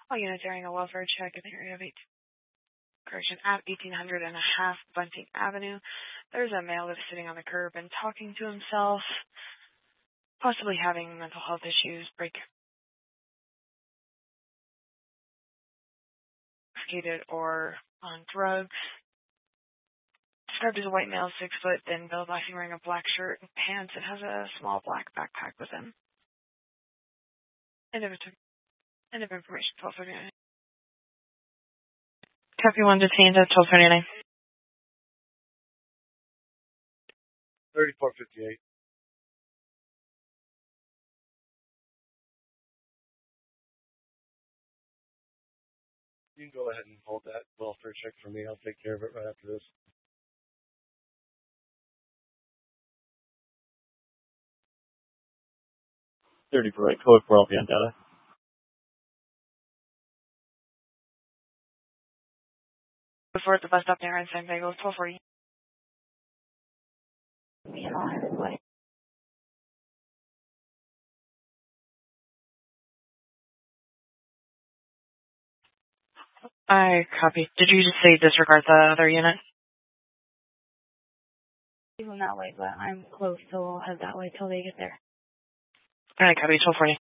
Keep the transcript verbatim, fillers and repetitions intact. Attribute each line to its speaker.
Speaker 1: All units during a welfare check in the area of eight, correction, at eighteen hundred and a half Bunting Avenue. There's a male that's sitting on the curb and talking to himself, possibly having mental health issues, break, intoxicated or on drugs. Described as a white male, six foot, thin build, last seen wearing a black shirt and pants, and has a small black backpack with him. End of, end of information, twelve thirty-nine. Copy one detained at twelve thirty-nine.
Speaker 2: thirty-four fifty-eight. You can go ahead and hold that welfare check for me. I'll take care of it right after this. thirty-four eight, code for L P N data.
Speaker 1: Before at the bus stop near Einstein Bagels, twelve forty. I copy. Did you just say disregard the other unit?
Speaker 3: Leave them that way, but I'm close, so we'll head that way till they get there.
Speaker 1: All right, copy, twelve forty.